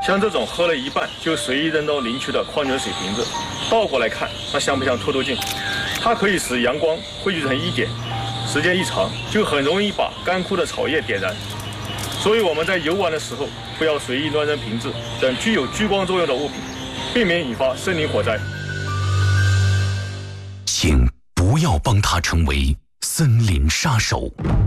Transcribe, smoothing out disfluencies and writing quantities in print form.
像这种喝了一半就随意扔到林区的矿泉水瓶子，倒过来看，那像不像凸透镜？它可以使阳光汇聚成一点，时间一长，就很容易把干枯的草叶点燃。所以我们在游玩的时候，不要随意乱扔瓶子等具有聚光作用的物品，避免引发森林火灾。 请不要帮他成为森林杀手。